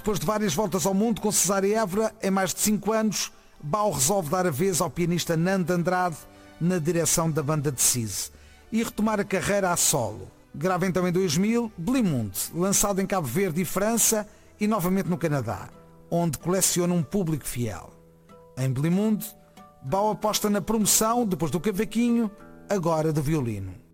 Depois de várias voltas ao mundo com Cesária Évora, em mais de 5 anos, Bau resolve dar a vez ao pianista Nando Andrade na direção da banda de Cise e retomar a carreira a solo. Grava então em 2000 Blimundo, lançado em Cabo Verde e França e novamente no Canadá, onde coleciona um público fiel. Em Blimundo, Bau aposta na promoção, depois do cavaquinho, agora do violino.